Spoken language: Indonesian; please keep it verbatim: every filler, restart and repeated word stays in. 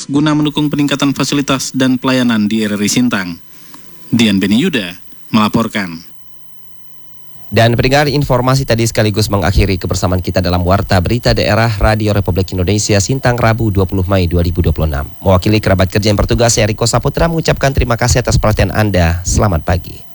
guna mendukung peningkatan fasilitas dan pelayanan di R R I Sintang. Dian Beni Yuda melaporkan. Dan pendengar, informasi tadi sekaligus mengakhiri kebersamaan kita dalam Warta Berita Daerah Radio Republik Indonesia Sintang Rabu dua puluh Mei dua ribu dua puluh enam. Mewakili kerabat kerja yang bertugas, saya Riko Saputra mengucapkan terima kasih atas perhatian Anda. Selamat pagi.